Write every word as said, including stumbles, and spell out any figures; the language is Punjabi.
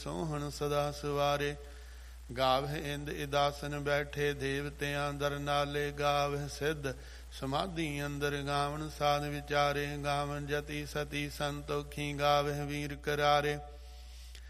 ਸੋਹਣ ਸਦਾ ਸਵਾਰੇ। ਗਾਵਹਿ ਇੰਦ ਇਦਾਸਨ ਬੈਠੇ ਦੇਵਤਿਆਂ ਦਰ ਨਾਲੇ। ਗਾਵਹਿ ਸਿੱਧ ਸਮਾਧੀ ਅੰਦਰ ਗਾਵਨ ਸਾਧ ਵਿਚਾਰੇ। ਗਾਵਨ ਜਤੀ ਸਤੀ ਸੰਤੋਖੀ ਗਾਵਹਿ ਵੀਰ ਕਰਾਰੇ।